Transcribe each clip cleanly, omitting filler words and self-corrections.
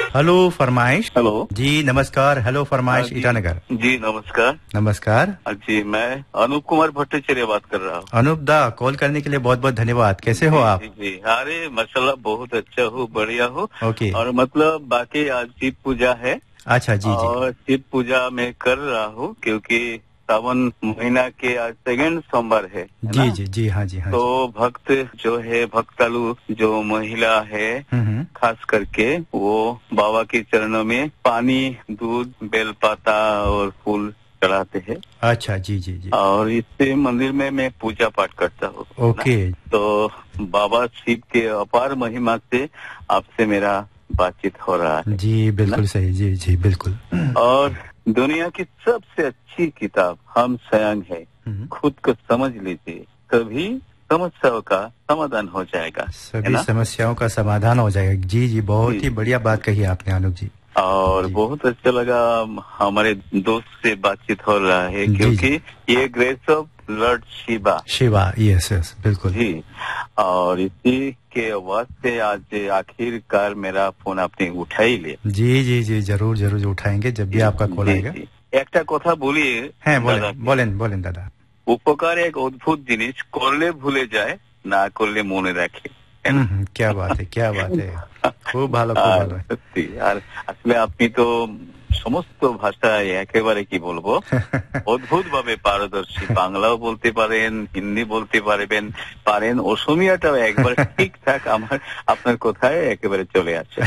Hello फरमाइश। Hello जी नमस्कार। Hello फरमाइश ईटानगर। जी नमस्कार। नमस्कार जी मैं अनूप कुमार भट्टाचार्य बात कर रहा हूँ। अनूप दा, कॉल करने के लिए बहुत बहुत धन्यवाद। कैसे हो आप? जी अरे माशाल्लाह बहुत अच्छा हूँ, बढ़िया हूँ। ओके। और मतलब बाकी आज शिव पूजा है। अच्छा जी जी। और शिव पूजा मैं कर रहा हूँ क्योंकि सावन महीना के आज सेकंड सोमवार है जी ना? जी जी हाँ जी हाँ तो जी। भक्त जो है, भक्तालु जो महिला है खास करके वो बाबा के चरणों में पानी, दूध, बेलपाता और फूल चढ़ाते हैं। अच्छा जी जी जी। और इससे मंदिर में मैं पूजा पाठ करता हूँ। ओके। तो बाबा शिव के अपार महिमा से आपसे मेरा बातचीत हो रहा है। जी बिल्कुल सही। जी जी बिल्कुल। और दुनिया की सबसे अच्छी किताब हम स्वयं है, खुद को समझ लीजिए, तभी समस्याओं का समाधान हो जाएगा। सभी समस्याओं का समाधान हो जाएगा। जी जी बहुत ही बढ़िया बात कही आपने अनूप जी। और बहुत अच्छा लगा हमारे दोस्त से बातचीत हो रहा है क्योंकि ये grace of Lord Shiva. Yes yes बिल्कुल जी। और इसी के वास्ते आज आखिरकार मेरा फोन आपने उठा ही लिया। जी जी जी जरूर जरूर उठाएंगे जब भी आपका कॉल आएगा। एक কথা বলিए। হ্যাঁ বলেন বলেন দাদা। উপকার এক অদ্ভুত জিনিস, করলে ভুলে যায়, না করলে মনে রাখে। क्या बात है, क्या बात है। খুব ভালো খুব ভালো। সত্যি। আর আসলে আপনি তো সমস্ত ভাষায় একেবারে কি বলবো অদ্ভুত ভাবে পারদর্শী। বাংলাও বলতে পারেন, হিন্দি বলতে পারেন, অসমিয়াটাও একবার ঠিকঠাক আমার আপনার কথায় একেবারে চলে আসে।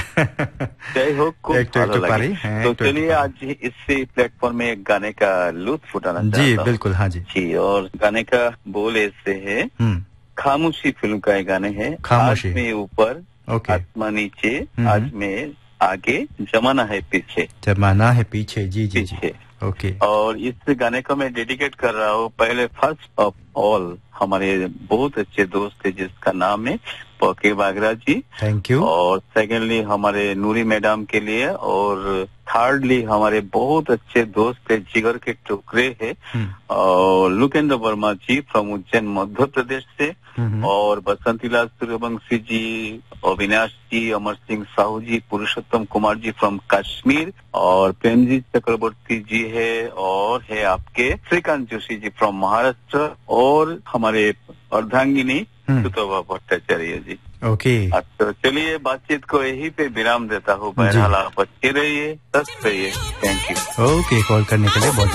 যাই হোক খুব ভালো লাগে। तो चलिए आज इसी प्लेटफॉर्म में एक गाने का लुत्फ उठाना चाहता हूँ। जी बिल्कुल हाँ जी। और गाने का बोल ऐसे है, खामोशी फिल्म का ये गाने है। आज में ऊपर आसमां नीचे, आज में आगे, जमाना है पीछे। जमाना है पीछे। जी जी जी। ओके। और इस गाने को मैं डेडिकेट कर रहा हूँ पहले फर्स्ट ऑफ ऑल हमारे बहुत अच्छे दोस्त है जिसका नाम है पके बागरा जी। Thank you. और सेकेंडली हमारे नूरी मैडम के लिए, और थर्डली हमारे बहुत अच्छे दोस्त है, जिगर के टुकड़े है, और लुकेंद्र वर्मा जी फ्रॉम उज्जैन मध्य प्रदेश से, और बसंतीलाल सूर्यवंशी जी, अविनाश जी, अमर सिंह साहू जी, पुरुषोत्तम कुमार जी फ्रॉम कश्मीर, और प्रेमजीत चक्रवर्ती जी है, और है आपके श्रीकांत जोशी जी फ्रॉम महाराष्ट्र, और हमारे अर्धांगिनी सुतोबा भट्टाचार्य जी। ओके। तो चलिए बातचीत को यहीं पे विराम देता हूँ। बहरहाल आप अच्छे रहिए, स्वस्थ रहिए। Thank you. ओके, कॉल करने के लिए बहुत